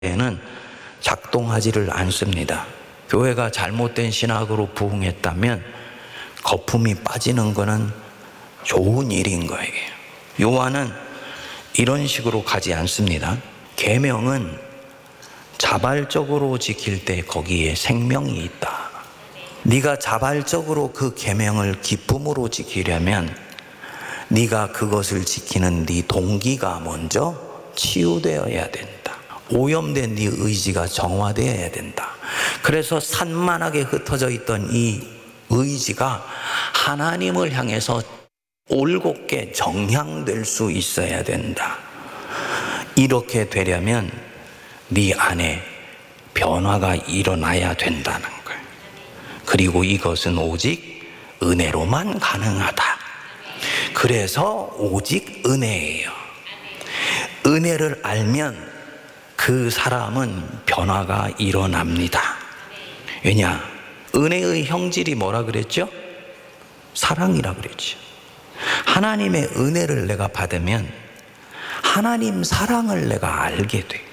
교회는 작동하지를 않습니다. 교회가 잘못된 신학으로 부흥했다면 거품이 빠지는 것은 좋은 일인 거예요. 요한은 이런 식으로 가지 않습니다. 계명은 자발적으로 지킬 때 거기에 생명이 있다. 네가 자발적으로 그 계명을 기쁨으로 지키려면 네가 그것을 지키는 네 동기가 먼저 치유되어야 된다. 오염된 네 의지가 정화되어야 된다. 그래서 산만하게 흩어져 있던 이 의지가 하나님을 향해서 올곧게 정향될 수 있어야 된다. 이렇게 되려면 네 안에 변화가 일어나야 된다는 거예요. 그리고 이것은 오직 은혜로만 가능하다. 그래서 오직 은혜예요. 은혜를 알면 그 사람은 변화가 일어납니다. 왜냐? 은혜의 형질이 뭐라 그랬죠? 사랑이라 그랬죠. 하나님의 은혜를 내가 받으면 하나님 사랑을 내가 알게 돼.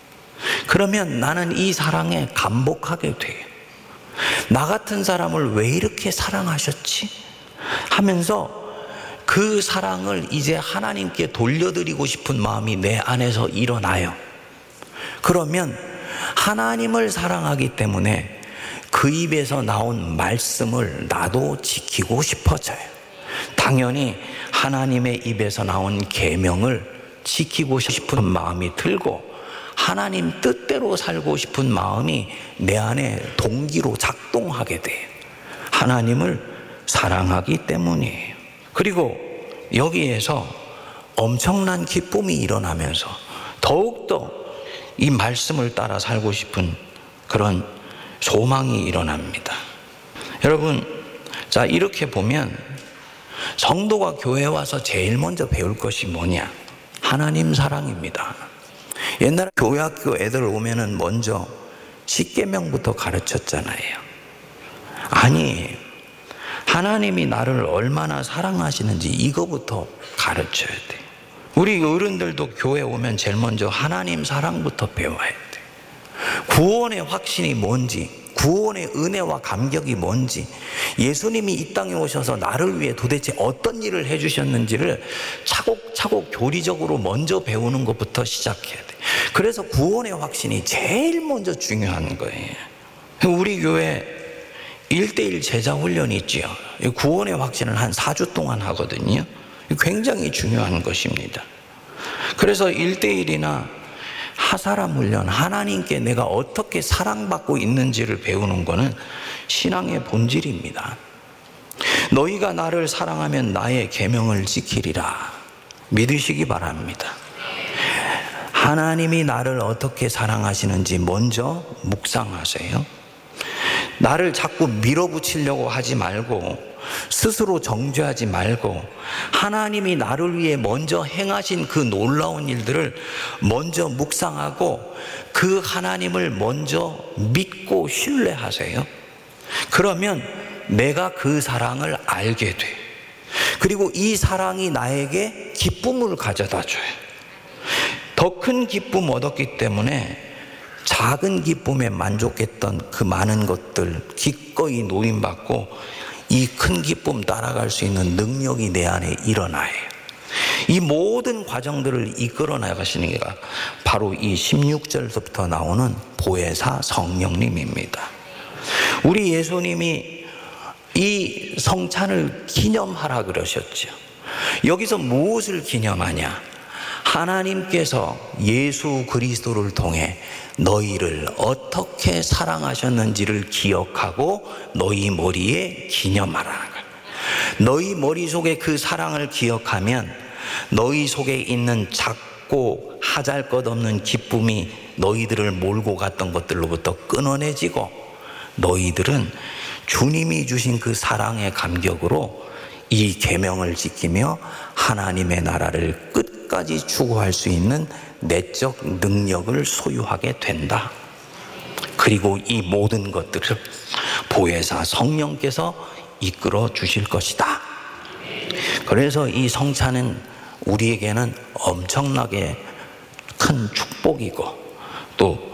그러면 나는 이 사랑에 감복하게 돼. 나 같은 사람을 왜 이렇게 사랑하셨지? 하면서 그 사랑을 이제 하나님께 돌려드리고 싶은 마음이 내 안에서 일어나요. 그러면 하나님을 사랑하기 때문에 그 입에서 나온 말씀을 나도 지키고 싶어져요. 당연히 하나님의 입에서 나온 계명을 지키고 싶은 마음이 들고 하나님 뜻대로 살고 싶은 마음이 내 안에 동기로 작동하게 돼요. 하나님을 사랑하기 때문이에요. 그리고 여기에서 엄청난 기쁨이 일어나면서 더욱더 이 말씀을 따라 살고 싶은 그런 소망이 일어납니다. 여러분, 자, 이렇게 보면 성도가 교회에 와서 제일 먼저 배울 것이 뭐냐? 하나님 사랑입니다. 옛날에 교회학교 애들 오면은 먼저 십계명부터 가르쳤잖아요. 아니, 하나님이 나를 얼마나 사랑하시는지 이거부터 가르쳐야 돼. 우리 어른들도 교회 오면 제일 먼저 하나님 사랑부터 배워야 돼. 구원의 확신이 뭔지, 구원의 은혜와 감격이 뭔지, 예수님이 이 땅에 오셔서 나를 위해 도대체 어떤 일을 해주셨는지를 차곡차곡 교리적으로 먼저 배우는 것부터 시작해야 돼. 그래서 구원의 확신이 제일 먼저 중요한 거예요. 우리 교회 1:1 제자 훈련이 있지요. 구원의 확신을 한 4주 동안 하거든요. 굉장히 중요한 것입니다. 그래서 1:1이나 하사람 훈련, 하나님께 내가 어떻게 사랑받고 있는지를 배우는 것은 신앙의 본질입니다. 너희가 나를 사랑하면 나의 계명을 지키리라. 믿으시기 바랍니다. 하나님이 나를 어떻게 사랑하시는지 먼저 묵상하세요. 나를 자꾸 밀어붙이려고 하지 말고 스스로 정죄하지 말고 하나님이 나를 위해 먼저 행하신 그 놀라운 일들을 먼저 묵상하고 그 하나님을 먼저 믿고 신뢰하세요. 그러면 내가 그 사랑을 알게 돼. 그리고 이 사랑이 나에게 기쁨을 가져다 줘요. 더 큰 기쁨 얻었기 때문에 작은 기쁨에 만족했던 그 많은 것들 기꺼이 노임받고 이 큰 기쁨 따라갈 수 있는 능력이 내 안에 일어나요. 이 모든 과정들을 이끌어 나가시는 게 바로 이 16절부터 나오는 보혜사 성령님입니다. 우리 예수님이 이 성찬을 기념하라 그러셨죠. 여기서 무엇을 기념하냐? 하나님께서 예수 그리스도를 통해 너희를 어떻게 사랑하셨는지를 기억하고 너희 머리에 기념하라는 거예요. 너희 머릿속에 그 사랑을 기억하면 너희 속에 있는 작고 하잘것없는 기쁨이 너희들을 몰고 갔던 것들로부터 끊어내지고 너희들은 주님이 주신 그 사랑의 감격으로 이 계명을 지키며 하나님의 나라를 끝까지 추구할 수 있는 내적 능력을 소유하게 된다. 그리고 이 모든 것들을 보혜사 성령께서 이끌어 주실 것이다. 그래서 이 성찬은 우리에게는 엄청나게 큰 축복이고 또